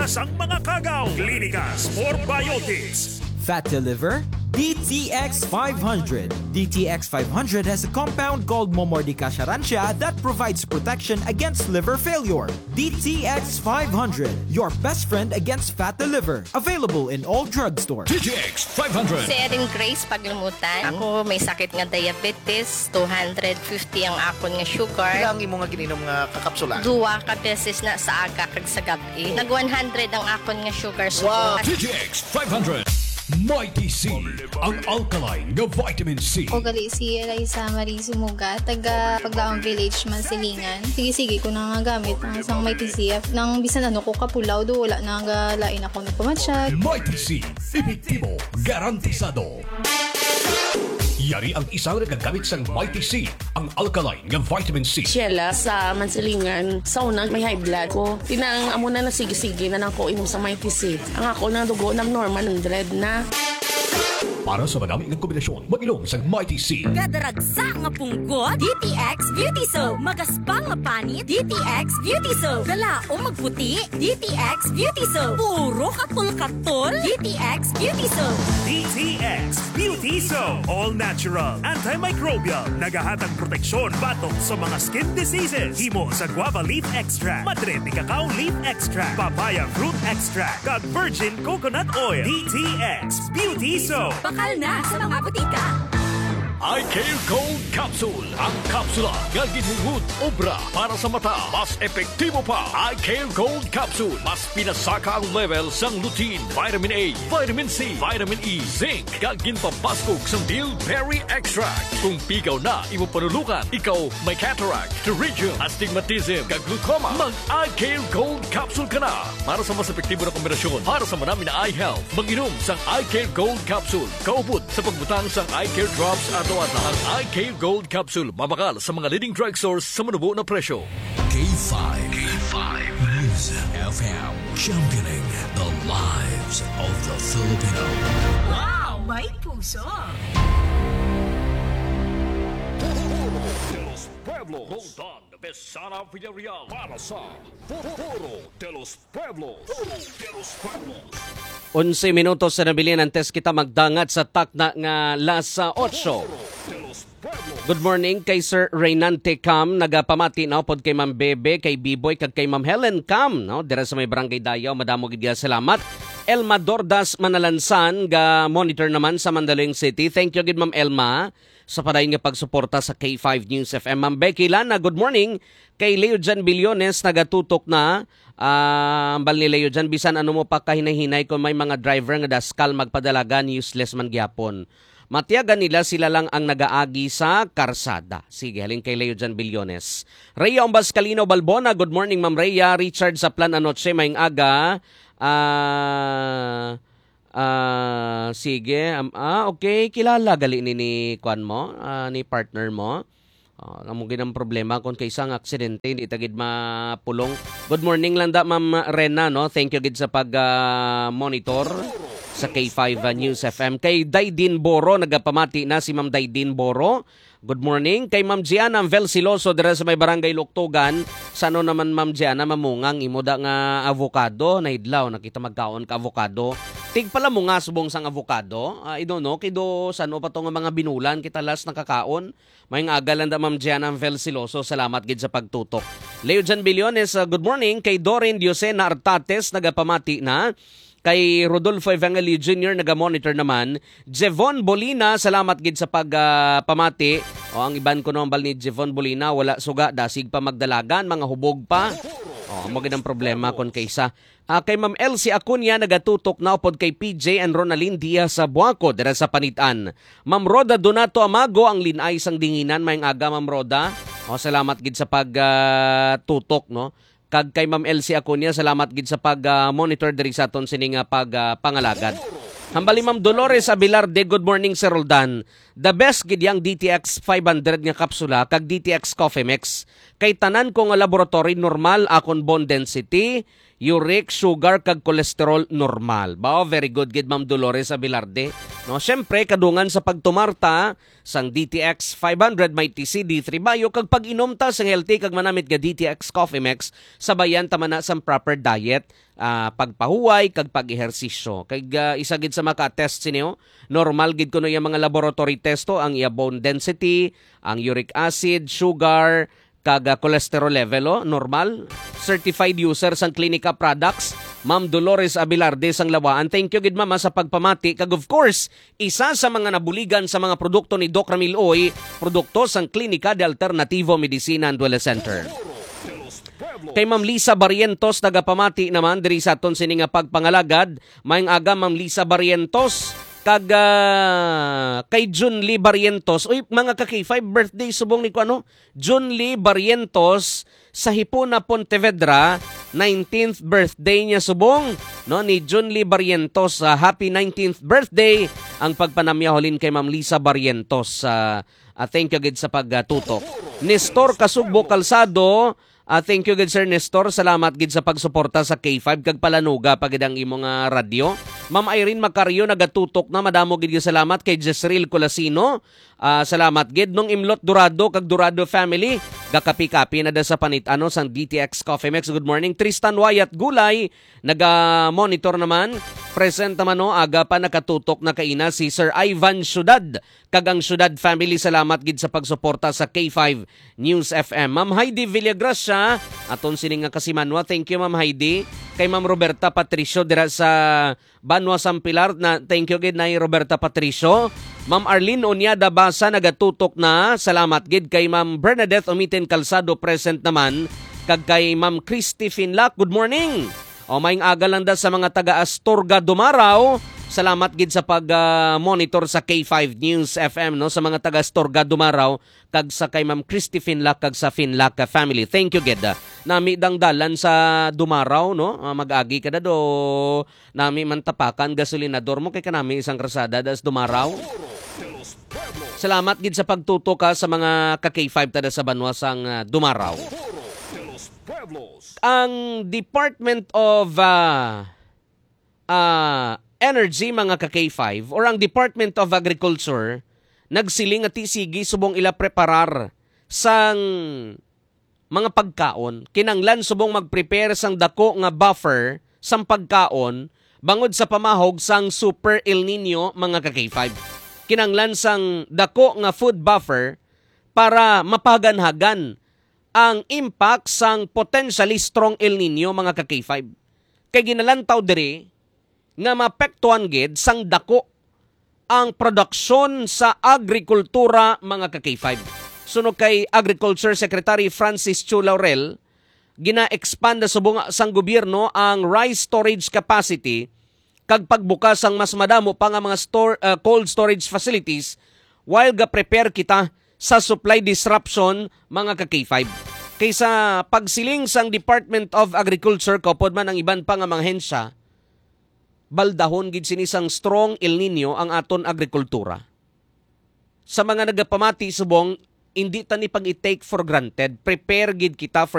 Iwas ang mga kagaw. Clinicas for Biotics. Fatty liver? DTX 500. DTX 500 has a compound called Momordica charantia that provides protection against liver failure. DTX 500, your best friend against fatty liver. Available in all drugstores. DTX 500. Si Erin Grace Paglumutan. Ako may sakit nga diabetes, 250 ang akon nga sugar. Ilang imo nga gininom nga kakapsula? Duwa ka beses na sa aga kag sa gabi. Nag 100 ang akon nga sugar. Wow. DTX 500. Mighty C, ang alkaline nga vitamin C. O gali si Eliza Marie Sumuga, taga Pagdaang Village, Mansilingan. Sige, ko na nga gamit ang isang Mighty C. Nang bisan ano ko kapulaw, do wala na nga lain ako nagpamatsyag. Mighty C, epektibo, garantisado. Yari ang isang nagagamit sa Mighty C, ang alkaline nga vitamin C. Sheila sa Mansilingan, sa unang may high blood ko. Tinang amo na sige na nang ko inom sa Mighty C. Ang ako na dugo ng normal 100 na. Para sa madami ng kombinasyon, mag-inom sa Mighty C. Kadaragsa nga punggot, DTX Beauty Soap. Magaspang nga panit, DTX Beauty Soap. Dala o magputi, DTX Beauty Soap. Puro katol-katol, DTX Beauty Soap. DTX Beauty Soap. All natural, antimicrobial, nagahatag proteksyon batok sa mga skin diseases. Himo sa guava leaf extract, madre ni cacao leaf extract, papaya fruit extract, kag virgin coconut oil. DTX Beauty Soap. Bakal na sa mga butika. iCare Gold Capsule. Ang kapsula nga ginhugud obra para sa mata. Mas epektibo pa. iCare Gold Capsule. Mas pinasaka ang level sang lutein, vitamin A, vitamin C, vitamin E, zinc. Kag ginpapaskog sang bilberry extract. Kung pigaw na imo panulukan, ikaw may cataract, pterygium, astigmatism, kag glaucoma, mag iCare Gold Capsule ka na. Para sa mas epektibo na kombinasyon, para sa marami na eye health, mag-inom sang iCare Gold Capsule. Kaupod sa pagbutang sang iCare Drops at ang iCare Gold Capsule mabakal sa mga leading drugstores sa manubo na presyo. K5 Music FM, championing the lives of the Filipino. Wow, may puso. De los Pueblos. Roldan Besana Villarreal para sa Foro de los Pueblos. 11 minutos sa nabilin antes kita magdangat sa takna nga lasa 8. Good morning kay Sir Reynante Cam, nagapamati na pod kay Ma'am Bebe, kay Biboy, kag kay Ma'am Helen Cam, no? Dira sa may barangay Dayaw, madamo gid salamat. Elma Dordas Manalansan, ga monitor naman sa Mandaluyong City. Thank you gid Ma'am Elma sa padayon nga pagsuporta sa K5 News FM. Ma'am Becky Lana, good morning. Kay Leo Jan Billones, nagatutok na bal ni Leo Jan, bisan ano mo pa kahinahinay kung may mga driver nga daskal magpadalagan, useless man gyapon. Matiyagan nila, sila lang ang nagaagi sa karsada. Sige, halin kay Leo Jan Billones. Rhea Umbascalino Balbona, good morning Ma'am Rhea. Richard sa Plan Anoche, maying aga. Sige, okay, kilala gali ni kwan mo, ni partner mo. Amugin ang problema kung kaysang aksidente, hindi tagid mapulong. Good morning lang da Ma'am Rena, no? Thank you gid sa pag-monitor sa K5 News FM. Kay Daydin Boro, nagapamati na si Ma'am Daydin Boro. Good morning. Kay Ma'am Gianna Velsiloso, dira sa may barangay Luktugan. Sano naman Ma'am Gianna, mamungang imoda nga avocado, nahidlaw, nakita magkaon ka avocado. Tig pala mo nga subong sang avocado. I don't know, kido sano pa to nga mga binulan, kita last nakakaon. May agalan da Ma'am Gianna Velsiloso, salamat gid sa pagtutok. Leo Jan Billones, good morning. Kay Doreen Diosena Artates, nagapamati na. Kay Rodolfo Evangelio Jr. nagamonitor naman. Jevon Bolina, salamat gid sa pagpamati. Ang iban ko nombal ni Jevon Bolina, wala suga, dasig pa magdalagan, mga hubog pa. Magandang problema kon kaysa. Kay Ma'am Elsie Acuña, nagatutok na upod kay PJ and Ronaldin Diaz sa Buaco, dira sa Panitan. Ma'am Roda Donato Amago, ang linay sang dinginan, mayang aga Ma'am Roda. Salamat gid sa pagtutok, no? Kag kay Ma'am Elsie Acuña, salamat gid sa pag-monitor diri sa aton sining pangalagad. Hambali Ma'am Dolores Abilarde, good morning Sir Roldan. The best gid yang DTX 500 nga kapsula kag DTX Coffee Mix. Kay tanan ko nga laboratory normal akon bone density, uric, sugar kag cholesterol normal. Very good gid Ma'am Dolores Abilarde. No, syempre kadungan sa pagtumarta sang DTX 500 may TC D3 Bayo kag pag-inom ta sang healthy kag manamit nga DTX Coffee Mix sabayan ta man na sang proper diet, pagpahuway kag pag-ehersisyo. Kag isa gid sa maka-test sinyo, normal gid kuno yung mga laboratory testo ang iya bone density, ang uric acid, sugar, kag cholesterol level, normal. Certified user sang Clinica products. Ma'am Dolores Abilarde sang Lawaan. Thank you gid mama sa pagpamati. Kag of course, isa sa mga nabuligan sa mga produkto ni Doc Ramil Oy, produkto sang Clinica de Alternativo Medicina and Wellness Center. Kay Ma'am Lisa Barrientos nagapamati naman diri sa aton sini nga pagpangalagad. Maayong aga Ma'am Lisa Barrientos kag kay Jun Lee Barrientos. Uy, mga ka-K5 birthday subong ni ko ano? Jun Lee Barrientos sa Hipona, Pontevedra, 19th birthday niya subong, no, ni Jun Lee Barrientos. Happy 19th birthday ang pagpanamyaholin kay Ma'am Lisa Barrientos. Thank you gid sa pagtutok. Nestor Kasugbo Calzado, thank you gid Sir Nestor. Salamat gid sa pagsuporta sa K5 kag palanuga pagid ang imong radyo. Ma'am Irene Macario nagatutok na, madamo gid salamat kay Jezreel Colasino. Salamat gid nung Imlot Dorado kag Dorado family. Gakapi-kapi na da sa panitano sang DTX Coffee Mix. Good morning. Tristan Wyatt Gulay naga-monitor naman. Present naman no, aga pa nakatutok na kaina si Sir Ivan Ciudad kag ang Ciudad family. Salamat gid sa pagsuporta sa K5 News FM. Ma'am Heidi Villagracia aton sining nga kasimanwa. Thank you Ma'am Heidi. Kay Ma'am Roberta Patricio dira sa Banwa San Pilar na thank you gid na Roberta Patricio. Ma'am Arlene Onyada Basa nagatutok na. Salamat gid kay Ma'am Bernadette Omiten Calzado present naman kag kay Ma'am Christy Finlac. Good morning. O maayong aga lang da sa mga taga Astorga Dumaraw. Salamat gid sa pag-monitor sa K5 News FM no, sa mga taga Astorga Dumaraw kag sa kay Ma'am Christy Finlac kag sa Finlac family. Thank you gid. Nami dang dalan sa Dumaraw no, mag-agi kada do nami mantapakan gasolinador mo kay kanami isang krasada das Dumaraw. Salamat gid sa pagtutok sa mga ka-K5 tada sa Banwa sang Dumaraw. Ang Department of Energy mga ka-K5 or ang Department of Agriculture nagsiling at isigi subong ila preparar sang mga pagkaon. Kinanglan subong mag-prepare sang dako nga buffer sang pagkaon bangod sa pamahog sang Super El Nino mga ka-K5. Kinanglan sang dako nga food buffer para mapaganhagan ang impact sang potentially strong El Nino mga ka-K5. Kay ginalantaw diri nga mapektuhan gid sang dako ang produksyon sa agrikultura mga ka-K5. Suno kay Agriculture Secretary Francis Chu Laurel, gina-expand na subong sang gobyerno ang rice storage capacity kag pagbukas ang mas madamo pa nga mga cold storage facilities while ga-prepare kita sa supply disruption mga ka-K5. Kaysa pagsiling sang Department of Agriculture kapod man ang iban pa nga mga hensya, baldahon gid sinisang strong El Nino ang aton agrikultura. Sa mga nagapamati subong, hindi tani pag i-take for granted. Prepare gid kita for